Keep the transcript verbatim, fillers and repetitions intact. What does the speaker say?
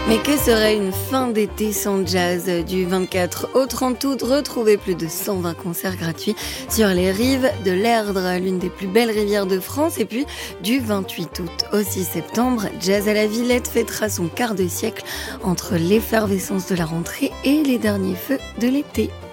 Mais que serait une fin d'été sans jazz? Du vingt-quatre au trente août, retrouvez plus de cent vingt concerts gratuits sur les rives de l'Erdre, l'une des plus belles rivières de France. Et puis, du vingt-huit août au six septembre, Jazz à la Villette fêtera son quart de siècle entre l'effervescence de la rentrée et les derniers feux de l'été.